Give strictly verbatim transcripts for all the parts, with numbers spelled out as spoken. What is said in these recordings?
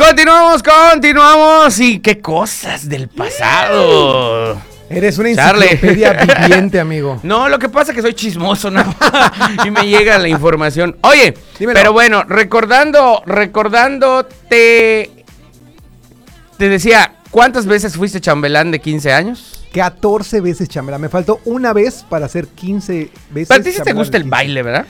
Continuamos, continuamos. Y qué cosas del pasado. Eres una enciclopedia viviente, amigo. No, lo que pasa es que soy chismoso, ¿no? Y me llega la información. Oye, dímelo. Pero bueno, recordando, recordando, te, te decía, ¿cuántas veces fuiste chambelán de quince años? catorce veces chambelán. Me faltó una vez para hacer quince veces. Pero a ti sí te gusta el baile, ¿verdad?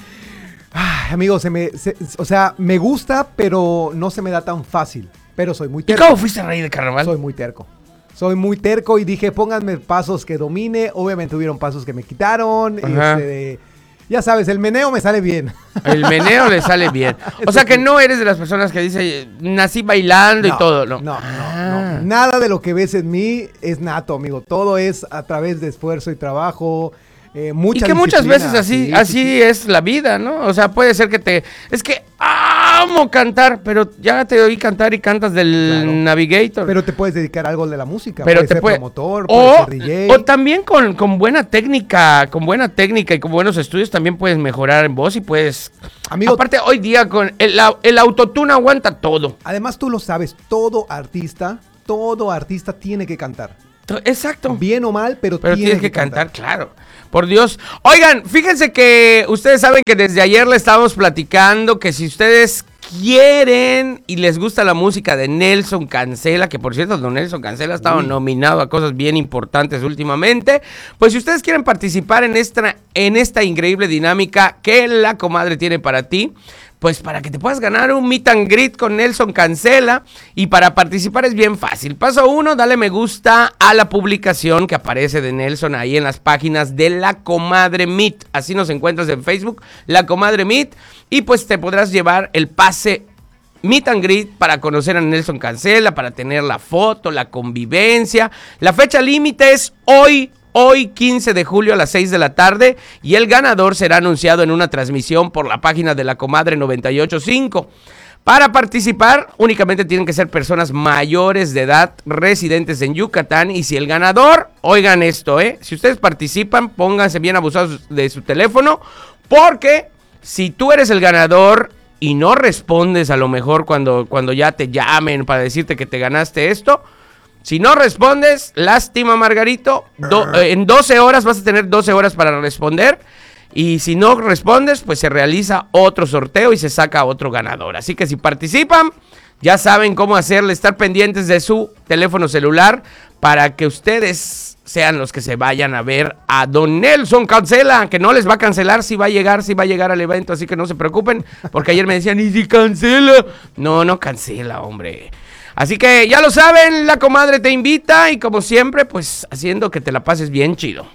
Ay, amigo, se me, se, o sea, me gusta, pero no se me da tan fácil. Pero soy muy terco. ¿Y cómo fuiste rey de carnaval? Soy muy terco. Soy muy terco y dije, pónganme pasos que domine. Obviamente hubieron pasos que me quitaron. Y este, ya sabes, el meneo me sale bien. El meneo le sale bien. O sea que no eres de las personas que dice, nací bailando no, y todo. No, no, ah. no, no. Nada de lo que ves en mí es nato, amigo. Todo es a través de esfuerzo y trabajo. Eh, mucha y que muchas veces así, sí, así sí, sí. es la vida, ¿no? O sea, puede ser que te... Es que amo cantar, pero ya te oí cantar y cantas del claro. Navigator. Pero te puedes dedicar a algo de la música. Pero puedes te ser puede... promotor, o, puedes ser D J. O también con, con buena técnica, con buena técnica y con buenos estudios también puedes mejorar en voz y puedes... Amigo, aparte, hoy día con el, el autotune aguanta todo. Además, tú lo sabes, todo artista, todo artista tiene que cantar. Exacto. Bien o mal, pero, pero tienes tienes que, que cantar. cantar, claro. Por Dios. Oigan, fíjense que ustedes saben que desde ayer le estábamos platicando que si ustedes quieren y les gusta la música de Nelson Cancela, que por cierto, don Nelson Cancela ha estado Uy. nominado a cosas bien importantes últimamente, pues si ustedes quieren participar en esta, en esta increíble dinámica que la comadre tiene para ti, pues para que te puedas ganar un meet and greet con Nelson Cancela. Y para participar es bien fácil. Paso uno, dale me gusta a la publicación que aparece de Nelson ahí en las páginas de La Comadre Meet. Así nos encuentras en Facebook, La Comadre Meet. Y pues te podrás llevar el pase meet and greet para conocer a Nelson Cancela, para tener la foto, la convivencia. La fecha límite es hoy. Hoy, quince de julio a las seis de la tarde, y el ganador será anunciado en una transmisión por la página de La Comadre noventa y ocho punto cinco. Para participar, únicamente tienen que ser personas mayores de edad, residentes en Yucatán, y si el ganador, oigan esto, ¿eh? Si ustedes participan, pónganse bien abusados de su teléfono, porque si tú eres el ganador y no respondes a lo mejor cuando, cuando ya te llamen para decirte que te ganaste esto, si no respondes, lástima, Margarito, do, eh, en doce horas vas a tener doce horas para responder. Y si no respondes, pues se realiza otro sorteo y se saca otro ganador. Así que si participan, ya saben cómo hacerle, estar pendientes de su teléfono celular para que ustedes sean los que se vayan a ver a don Nelson Cancela, que no les va a cancelar, si va a llegar, si va a llegar al evento, así que no se preocupen, porque ayer me decían, ¿y si cancela? No, no cancela, hombre. Así que ya lo saben, la comadre te invita y como siempre, pues haciendo que te la pases bien chido.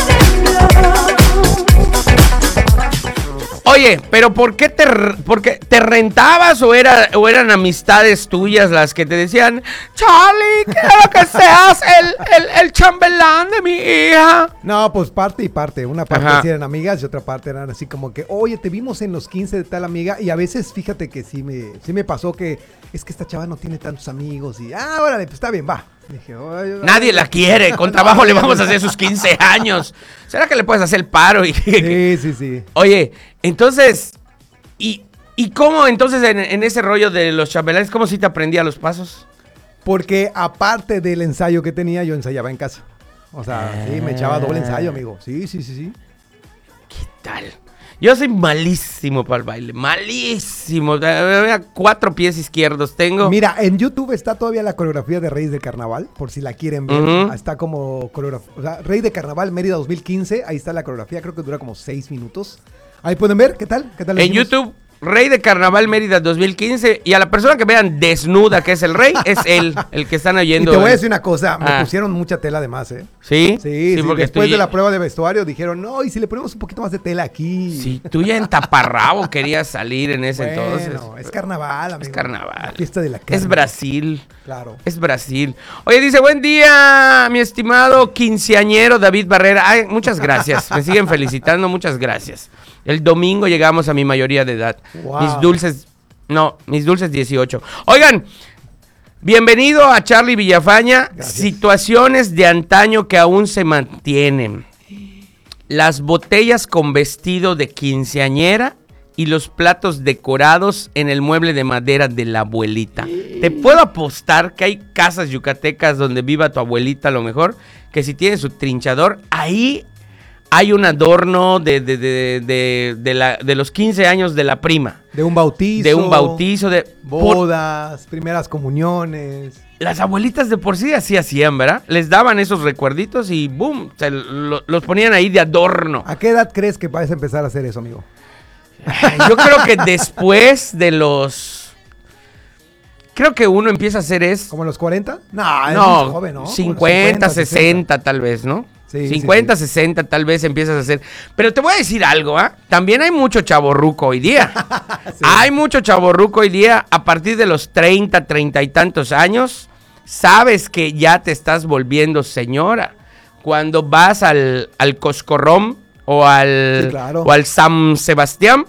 Oye, pero ¿por qué te, por qué te rentabas o, era, o eran amistades tuyas las que te decían, Charlie, quiero que seas el, el, el chambelán de mi hija? No, pues parte y parte. Una parte sí eran amigas y otra parte eran así como que, oye, te vimos en los quince de tal amiga. Y a veces, fíjate que sí me, sí me pasó que es que esta chava no tiene tantos amigos. Y, ah, órale, pues está bien, va. Dije, nadie la quiere, con trabajo le vamos a hacer sus quince años. ¿Será que le puedes hacer el paro? Y, sí, sí, sí. Oye, entonces, ¿y, y cómo entonces en, en ese rollo de los chambelanes, cómo sí te aprendía los pasos? Porque aparte del ensayo que tenía, yo ensayaba en casa. O sea, ah. sí, me echaba doble ensayo, amigo. Sí, sí, sí, sí. ¿Qué tal? Yo soy malísimo para el baile, malísimo. Cuatro pies izquierdos tengo. Mira, en YouTube está todavía la coreografía de Reyes de Carnaval, por si la quieren ver. Uh-huh. Está como coreografía, o sea, Rey de Carnaval Mérida dos mil quince, ahí está la coreografía, creo que dura como seis minutos. Ahí pueden ver, ¿qué tal? ¿Qué tal en YouTube, Rey de Carnaval Mérida dos mil quince, y a la persona que vean desnuda que es el rey, es él, el que están oyendo. Y te voy a decir una cosa, me ah. pusieron mucha tela además, ¿eh? ¿Sí? Sí, sí, sí porque después estoy... de la prueba de vestuario dijeron, no, y si le ponemos un poquito más de tela aquí. Sí, tú ya en taparrabo querías salir en ese bueno, entonces. No, es carnaval, amigo. Es carnaval. La fiesta de la carne. Es Brasil. Claro. Es Brasil. Oye, dice, buen día, mi estimado quinceañero David Barrera. Ay, muchas gracias, me siguen felicitando, muchas gracias. El domingo llegamos a mi mayoría de edad. Wow. Mis dulces, no, mis dulces dieciocho. Oigan, bienvenido a Charlie Villafaña. Gracias. Situaciones de antaño que aún se mantienen. Las botellas con vestido de quinceañera y los platos decorados en el mueble de madera de la abuelita. Te puedo apostar que hay casas yucatecas donde viva tu abuelita a lo mejor, que si tiene su trinchador, ahí hay un adorno de, de, de, de, de, la, de los quince años de la prima. De un bautizo. De un bautizo, de... bodas, por, primeras comuniones. Las abuelitas de por sí así hacían, ¿verdad? Les daban esos recuerditos y ¡boom! Se lo, los ponían ahí de adorno. ¿A qué edad crees que vas a empezar a hacer eso, amigo? Yo creo que después de los... Creo que uno empieza a hacer es... ¿Como los cuarenta? No, es no, muy joven, ¿no? cincuenta, sesenta tal vez, ¿no? Sí, cincuenta, sí, sí. sesenta tal vez empiezas a hacer. Pero te voy a decir algo, ¿ah? ¿eh? También hay mucho chavorruco hoy día. Sí. Hay mucho chavorruco hoy día a partir de los treinta, treinta y tantos años. Sabes que ya te estás volviendo señora. Cuando vas al, al Coscorrón o al, sí, claro. o al San Sebastián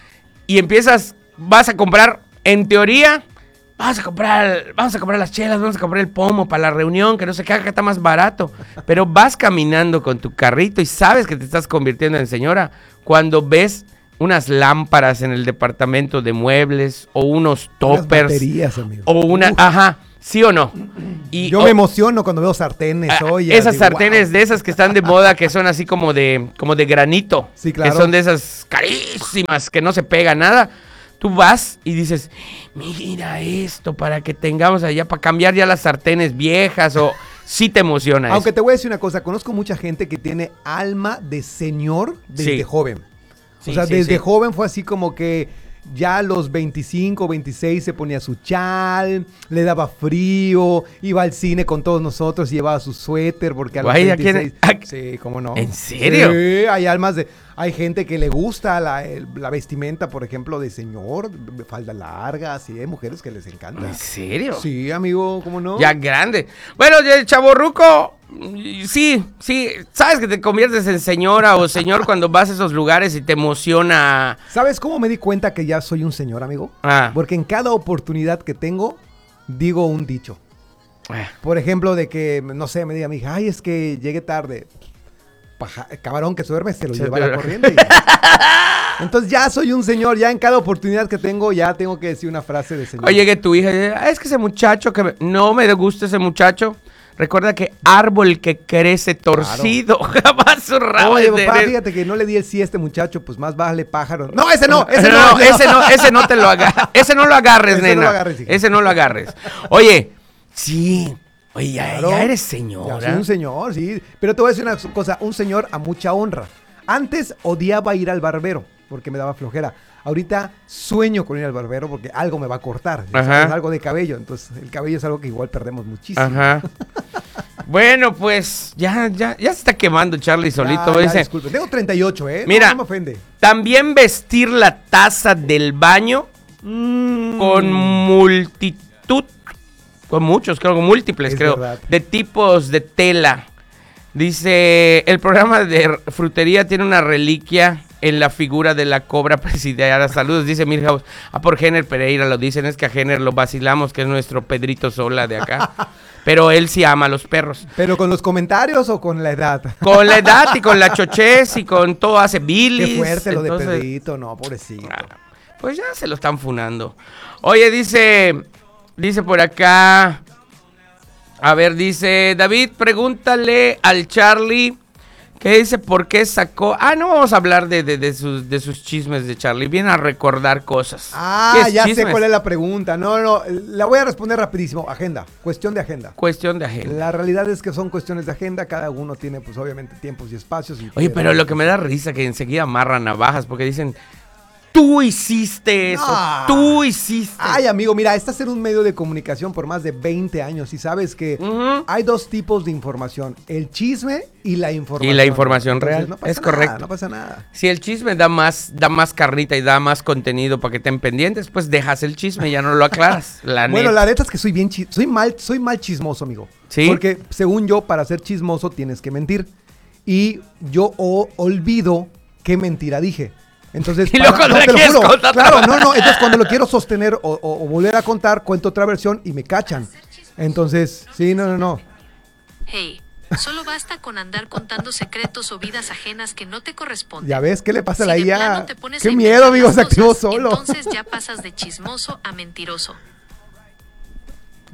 y empiezas, vas a comprar, en teoría... Vamos a comprar, vamos a comprar las chelas, vamos a comprar el pomo para la reunión, que no sé qué, acá está más barato. Pero vas caminando con tu carrito y sabes que te estás convirtiendo en señora cuando ves unas lámparas en el departamento de muebles o unos toppers. Baterías, amigo. O una, Uf. Ajá, ¿sí o no? Y, Yo oh, me emociono cuando veo sartenes, ah, ollas. Esas digo, sartenes wow. de esas que están de moda, que son así como de, como de granito. Sí, claro. Que son de esas carísimas, que no se pega nada. Tú vas y dices, mira esto, para que tengamos allá, para cambiar ya las sartenes viejas, o sí te emociona. Aunque eso. te voy a decir una cosa, conozco mucha gente que tiene alma de señor desde Sí. joven. Sí, o sea, sí, desde sí. joven fue así como que ya a los veinticinco, veintiséis se ponía su chal, le daba frío, iba al cine con todos nosotros y llevaba su suéter porque a los Guay, ¿a veintiséis... quién- a- Sí, cómo no. ¿En serio? Sí, hay almas de... Hay gente que le gusta la, el- la vestimenta, por ejemplo, de señor, de falda larga, sí, hay mujeres que les encanta. ¿En serio? Sí, amigo, ¿cómo no? Ya grande. Bueno, el chavorruco, sí, sí, sabes que te conviertes en señora o señor cuando vas a esos lugares y te emociona. ¿Sabes cómo me di cuenta que ya soy un señor, amigo? Ah. Porque en cada oportunidad que tengo, digo un dicho. Ah. Por ejemplo, de que, no sé, me diga mi hija, ay, es que llegué tarde. Paja- camarón que se duerme se lo Se lleva la duerme. corriente. Entonces ya soy un señor, ya en cada oportunidad que tengo, ya tengo que decir una frase de señor. Oye, que tu hija, "Ah, es que ese muchacho que me- no me gusta ese muchacho. Recuerda que árbol que crece torcido jamás su rama Oye, de papá, tener". fíjate que no le di el sí a este muchacho, pues más vale pájaro. No, ese no, ese Ese no. no, ese no, ese no te lo agarres, ese no lo agarres, Ese no nena. lo agarres, hija. Ese no lo agarres. Oye, sí, oye, ya, Claro. ya eres Ya señora. soy un señor, sí. Pero te voy a decir una cosa, un señor a mucha honra. Antes odiaba ir al barbero porque me daba flojera. Ahorita sueño con ir al barbero porque algo me va a cortar. Ajá. Es algo de cabello. Entonces, el cabello es algo que igual perdemos muchísimo. Ajá. Bueno, pues ya, ya, ya se está quemando Charlie solito. Ya, ya, dice. disculpe. Tengo treinta y ocho, ¿eh? No, Mira. no me ofende. También vestir la taza del baño Mm. con multitud, con muchos, creo, con múltiples, Es creo, verdad. de tipos de tela. Dice, el programa de frutería tiene una reliquia en la figura de la cobra presidiaria. Saludos, dice Milhouse. Ah, por Jenner Pereira lo dicen, es que a Jenner lo vacilamos, que es nuestro Pedrito Sola de acá. Pero él sí ama a los perros. ¿Pero con los comentarios o con la edad? Con la edad y con la chochez y con todo hace bilis. Qué fuerte lo de entonces, Pedrito. No, pobrecito. ah, pues ya se lo están funando. Oye, dice, dice por acá, a ver, dice, David, pregúntale al Charlie, que dice por qué sacó, ah, no vamos a hablar de, de, de sus, de sus chismes de Charlie, viene a recordar cosas. Ah, ¿Qué es ya sé chismes? cuál es la pregunta. No, no, la voy a responder rapidísimo. Agenda, cuestión de agenda. Cuestión de agenda. La realidad es que son cuestiones de agenda, cada uno tiene pues obviamente tiempos y espacios. Y Oye, pero lo que me da risa que enseguida amarran navajas porque dicen, tú hiciste eso, No. tú hiciste. Ay, amigo, mira, este es un medio de comunicación por más de veinte años y sabes que Ujú. hay dos tipos de información, el chisme y la información. Y la información Entonces, real, no pasa es nada, correcto. No pasa nada. Si el chisme da más, da más carnita y da más contenido para que estén pendientes, pues dejas el chisme y ya no lo aclaras. La Bueno, neta. la neta es que soy bien chi- soy mal, soy mal chismoso, amigo. ¿Sí? Porque según yo, para ser chismoso tienes que mentir. Y yo o- olvido qué mentira dije. Entonces, Y luego para- no la te lo quieres juro. contar. Claro, no, no. Entonces, cuando lo quiero sostener o, o- o volver a contar, cuento otra versión y me cachan. Entonces, sí, no, no, no. Hey, solo basta con andar contando secretos o vidas ajenas que no te corresponden. Ya ves, ¿qué le pasa a Si la de I A? plano te pones Qué a miedo, inventar amigo, las se activó cosas, solo. Entonces ya pasas de chismoso a mentiroso.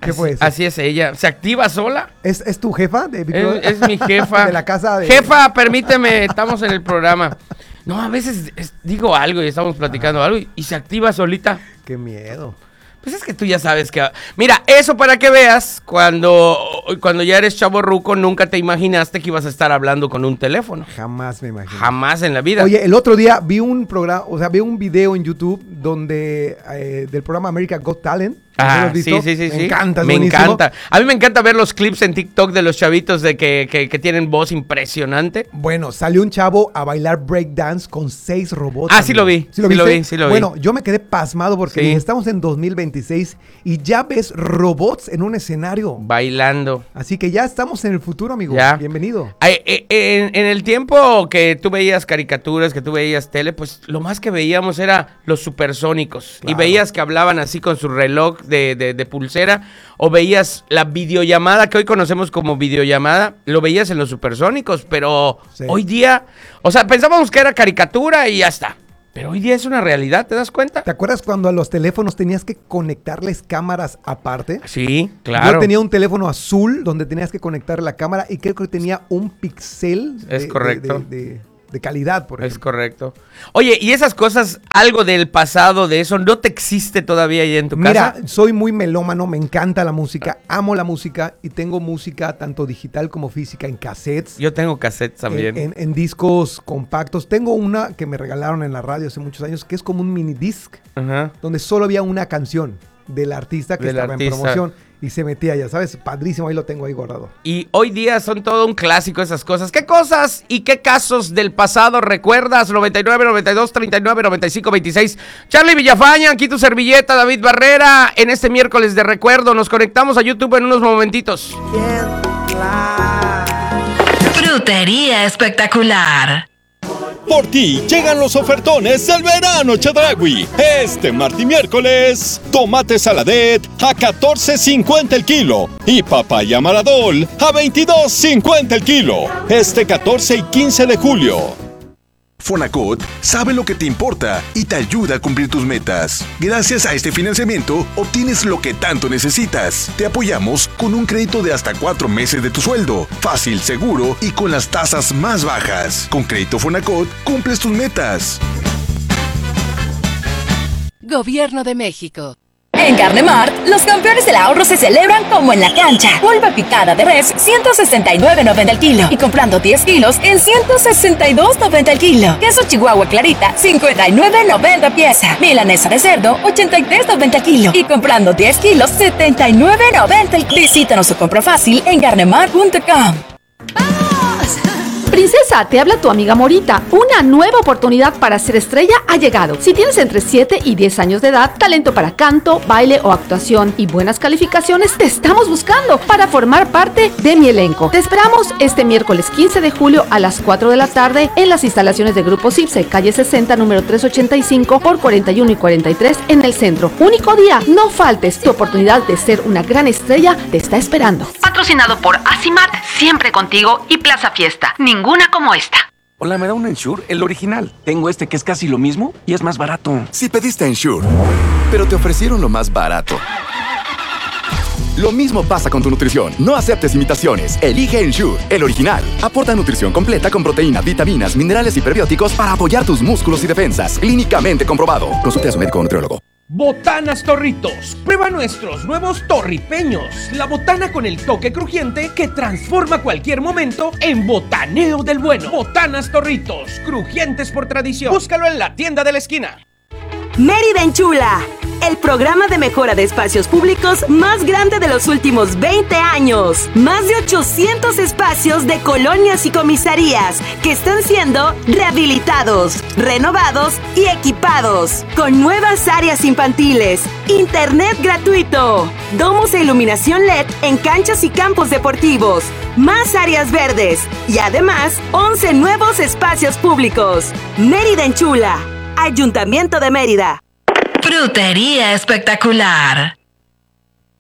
¿Qué fue eso? Así es ella. ¿Se activa sola? ¿Es, es tu jefa? De es, es mi jefa. De la casa de... Jefa, permíteme, estamos en el programa. No, a veces es, digo algo y estamos platicando algo y, y se activa solita. Qué miedo. Pues es que tú ya sabes que... Mira, eso para que veas, cuando, cuando ya eres chavorruco, nunca te imaginaste que ibas a estar hablando con un teléfono. Jamás me imagino. Jamás en la vida. Oye, el otro día vi un programa, o sea, vi un video en YouTube donde eh, del programa American Got Talent. Ah, ¿Lo has visto? sí, sí, sí. Me sí. encanta, es Me buenísimo. encanta. A mí me encanta ver los clips en TikTok de los chavitos de que, que, que tienen voz impresionante. Bueno, salió un chavo a bailar breakdance con seis robots. Ah, sí lo vi. ¿Sí lo sí lo viste? vi, sí lo vi. Bueno, yo me quedé pasmado porque Sí. dije, estamos en dos mil veintiséis y ya ves robots en un escenario. Bailando. Así que ya estamos en el futuro, amigo. Ya. Bienvenido. Ay, eh, eh, en, en el tiempo que tú veías caricaturas, que tú veías tele, pues lo más que veíamos era los supersónicos. Claro. Y veías que hablaban así con su reloj de, de, de pulsera. O veías la videollamada, que hoy conocemos como videollamada, lo veías en los supersónicos. Pero Sí. hoy día, o sea, pensábamos que era caricatura y ya está. Pero hoy día es una realidad, ¿te das cuenta? ¿Te acuerdas cuando a los teléfonos tenías que conectarles cámaras aparte? Sí, claro. Yo tenía un teléfono azul donde tenías que conectar la cámara y creo que tenía un pixel de, Es correcto. de, de- de- de calidad, por Es ejemplo. correcto. Oye, ¿y esas cosas, algo del pasado de eso, no te existe todavía ahí en tu Mira, casa? soy muy melómano, me encanta la música, amo la música y tengo música tanto digital como física en cassettes, Yo tengo cassettes también. en, en- en discos compactos. Tengo una que me regalaron en la radio hace muchos años que es como un mini disc Ajá. donde solo había una canción del artista que Del estaba artista. en promoción y se metía, ya sabes, padrísimo, ahí lo tengo ahí guardado. Y hoy día son todo un clásico esas cosas. ¿Qué cosas y qué casos del pasado recuerdas? noventa y nueve, noventa y dos, treinta y nueve, noventa y cinco, veintiséis. Charlie Villafaña, aquí tu servilleta, David Barrera. En este miércoles de recuerdo nos conectamos a YouTube en unos momentitos. Frutería espectacular. Por ti llegan los ofertones del verano Chedraui. Este martes y miércoles, tomate saladet a catorce cincuenta el kilo y papaya maradol a veintidós cincuenta el kilo. Este catorce y quince de julio. Fonacot sabe lo que te importa y te ayuda a cumplir tus metas. Gracias a este financiamiento, obtienes lo que tanto necesitas. Te apoyamos con un crédito de hasta cuatro meses de tu sueldo. Fácil, seguro y con las tasas más bajas. Con Crédito Fonacot, cumples tus metas. Gobierno de México. En Carne Mart, los campeones del ahorro se celebran como en la cancha. Pulpa picada de res, ciento sesenta y nueve noventa el kilo. Y comprando diez kilos, en ciento sesenta y dos noventa el kilo. Queso Chihuahua Clarita, cincuenta y nueve noventa pieza. Milanesa de cerdo, ochenta y tres noventa el kilo. Y comprando diez kilos, setenta y nueve noventa el kilo. Visítanos o compra fácil en carnemart punto com. Princesa, te habla tu amiga Morita. Una nueva oportunidad para ser estrella ha llegado. Si tienes entre siete y diez años de edad, talento para canto, baile o actuación y buenas calificaciones, te estamos buscando para formar parte de mi elenco. Te esperamos este miércoles quince de julio a las cuatro de la tarde en las instalaciones de Grupo Cipse, calle sesenta, número trescientos ochenta y cinco por cuarenta y uno y cuarenta y tres en el centro. Único día, no faltes. Tu oportunidad de ser una gran estrella te está esperando. Patrocinado por Asimat, siempre contigo, y Plaza Fiesta. Ninguna como esta. Hola, ¿me da un Ensure? El original. Tengo este que es casi lo mismo y es más barato. Si pediste Ensure, pero te ofrecieron lo más barato. Lo mismo pasa con tu nutrición. No aceptes imitaciones. Elige Ensure, el original. Aporta nutrición completa con proteína, vitaminas, minerales y prebióticos para apoyar tus músculos y defensas. Clínicamente comprobado. Consulte a su médico o nutriólogo. Botanas Torritos. Prueba nuestros nuevos torripeños. La botana con el toque crujiente que transforma cualquier momento en botaneo del bueno. Botanas Torritos, crujientes por tradición. Búscalo en la tienda de la esquina. Mérida Enchula, el programa de mejora de espacios públicos más grande de los últimos veinte años. Más de ochocientos espacios de colonias y comisarías que están siendo rehabilitados, renovados y equipados. Con nuevas áreas infantiles, internet gratuito, domos e iluminación L E D en canchas y campos deportivos, más áreas verdes y además once nuevos espacios públicos. Mérida Enchula, Ayuntamiento de Mérida. Frutería espectacular.